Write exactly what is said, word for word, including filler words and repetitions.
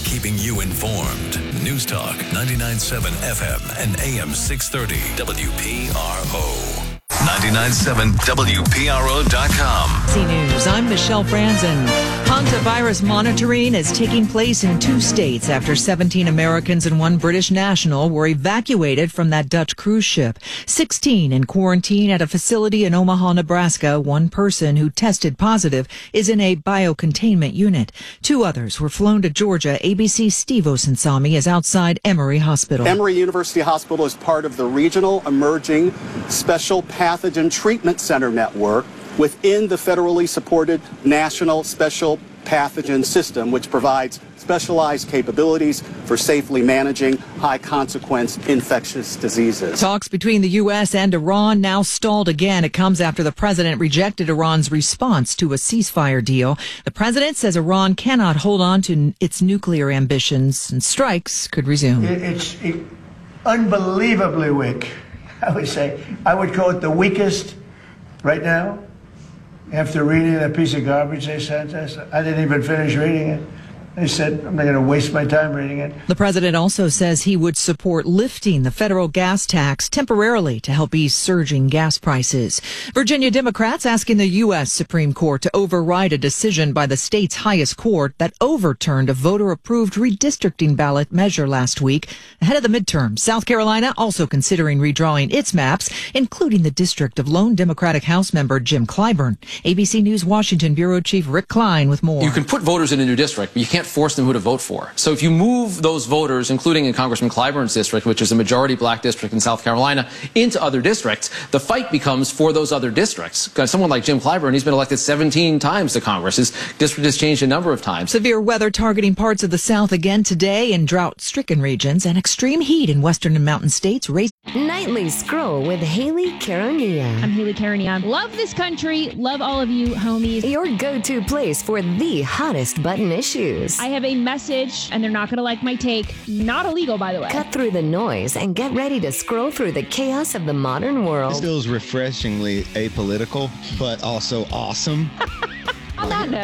keeping you informed. News Talk ninety-nine point seven F M and A M six thirty W P R O. ninety-nine point seven W P R O dot com. C News, I'm Michelle Franzen. Hantavirus monitoring is taking place in two states after seventeen Americans and one British national were evacuated from that Dutch cruise ship. sixteen in quarantine at a facility in Omaha, Nebraska. One person who tested positive is in a biocontainment unit. Two others were flown to Georgia. A B C's Steve Osunsami is outside Emory Hospital. Emory University Hospital is part of the Regional Emerging Special Pathogen Treatment Center network within the federally supported National Special Pathogen System, which provides specialized capabilities for safely managing high-consequence infectious diseases. Talks between the U S and Iran now stalled again. It comes after the president rejected Iran's response to a ceasefire deal. The president says Iran cannot hold on to its nuclear ambitions and strikes could resume. It's unbelievably weak, I would say. I would call it the weakest right now. After reading that piece of garbage they sent us, I didn't even finish reading it. They said, I'm not going to waste my time reading it. The president also says he would support lifting the federal gas tax temporarily to help ease surging gas prices. Virginia Democrats asking the U S Supreme Court to override a decision by the state's highest court that overturned a voter-approved redistricting ballot measure last week. Ahead of the midterm, South Carolina also considering redrawing its maps, including the district of lone Democratic House member Jim Clyburn. A B C News Washington Bureau Chief Rick Klein with more. You can put voters in a new district, but you can't force them who to vote for. So if you move those voters, including in Congressman Clyburn's district, which is a majority black district in South Carolina, into other districts, the fight becomes for those other districts. Because someone like Jim Clyburn, he's been elected seventeen times to Congress. His district has changed a number of times. Severe weather targeting parts of the South again today in drought-stricken regions, and extreme heat in western and mountain states. Race- Nightly Scroll with Haley Caronia. I'm Haley Caronia. Love this country. Love all of you, homies. Your go-to place for the hottest button issues. I have a message, and they're not going to like my take. Not illegal, by the way. Cut through the noise and get ready to scroll through the chaos of the modern world. This feels refreshingly apolitical, but also awesome. On that note.